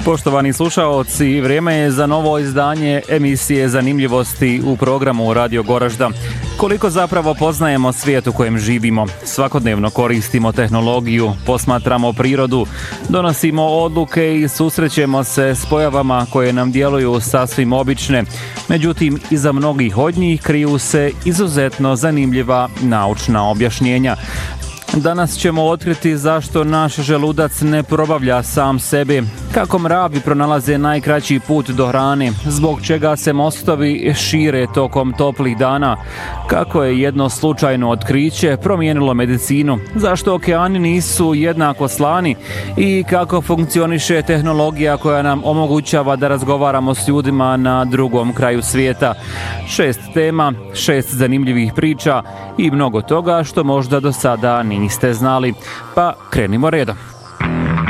Poštovani slušaoci, vrijeme je za novo izdanje emisije Zanimljivosti u programu Radio Goražda. Koliko zapravo poznajemo svijet u kojem živimo, svakodnevno koristimo tehnologiju, posmatramo prirodu, donosimo odluke i susrećemo se s pojavama koje nam djeluju sasvim obične. Međutim, iza mnogih od njih kriju se izuzetno zanimljiva naučna objašnjenja. Danas ćemo otkriti zašto naš želudac ne probavlja sam sebi, kako mravi pronalaze najkraći put do hrane, zbog čega se mostovi šire tokom toplih dana, kako je jedno slučajno otkriće promijenilo medicinu, zašto okeani nisu jednako slani i kako funkcioniše tehnologija koja nam omogućava da razgovaramo s ljudima na drugom kraju svijeta. 6 tema, 6 zanimljivih priča i mnogo toga što možda do sada niste znali. Pa krenimo redom.